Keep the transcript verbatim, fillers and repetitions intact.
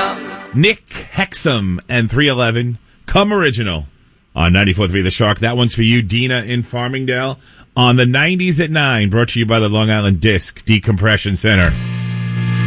Nick Hexum and three eleven, Come Original on ninety-four point three The Shark. That one's for you, Dina in Farmingdale. On the nineties at nine, brought to you by the Long Island Disc Decompression Center.